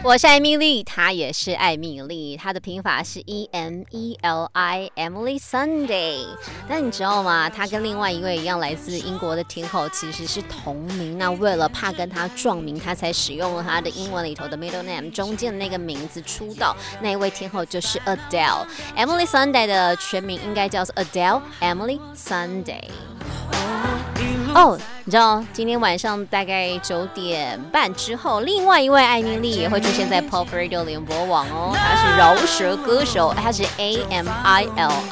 我是艾米丽，她也是艾米丽，她的拼法是 EMELI Emily Sunday。但你知道吗？她跟另外一位一样来自英国的天后其实是同名。那为了怕跟她撞名，她才使用了她的英文里头的 middle name 中间的那个名字出道。那一位天后就是 Adele。Emily Sunday 的全名应该叫做 Adele Emily Sunday。你知道今天晚上大概9点半之后，另外一位艾米丽也会出现在 Pop Radio 联播网哦。她是饶舌歌手，她是 AMILI